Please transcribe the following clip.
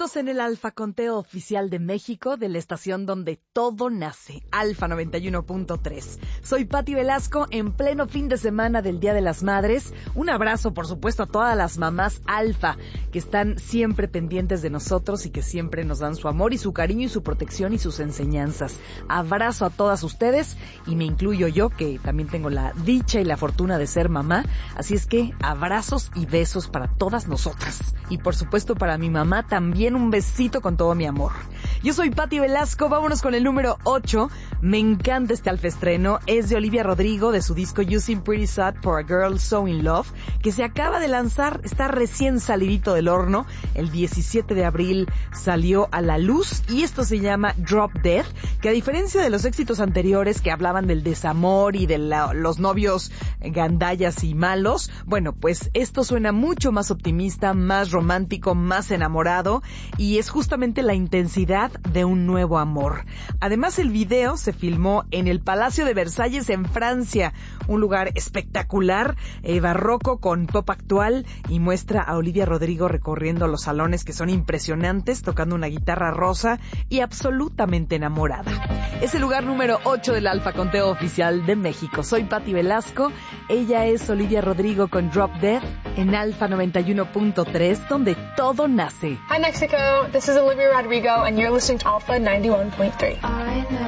minutos en el Alfa Conteo Oficial de México, de la estación donde todo nace, Alfa 91.3. Soy Pati Velasco, en pleno fin de semana del Día de las Madres. Un abrazo, por supuesto, a todas las mamás Alfa, que están siempre pendientes de nosotros y que siempre nos dan su amor y su cariño y su protección y sus enseñanzas. Abrazo a todas ustedes, y me incluyo yo, que también tengo la dicha y la fortuna de ser mamá. Así es que abrazos y besos para todas nosotras. Y por supuesto para mi mamá también un besito con todo mi amor. Yo soy Pati Velasco, vámonos con el número 8. Me encanta este alfaestreno, es de Olivia Rodrigo, de su disco You Seem Pretty Sad for a Girl So In Love, que se acaba de lanzar, está recién salidito del horno. El 17 de abril salió a la luz y esto se llama Drop Dead, que a diferencia de los éxitos anteriores que hablaban del desamor y de los novios gandallas y malos, bueno, pues esto suena mucho más optimista, más romántico, más enamorado, y es justamente la intensidad de un nuevo amor. Además, el video se filmó en el Palacio de Versalles en Francia, un lugar espectacular, barroco con pop actual, y muestra a Olivia Rodrigo recorriendo los salones que son impresionantes, tocando una guitarra rosa y absolutamente enamorada. Es el lugar número 8 del Alfa Conteo Oficial de México. Soy Pati Velasco, ella es Olivia Rodrigo con Drop Dead en Alfa 91.3, donde todo nace. Hi Mexico, this is Olivia Rodrigo and you're listening to Alpha 91.3.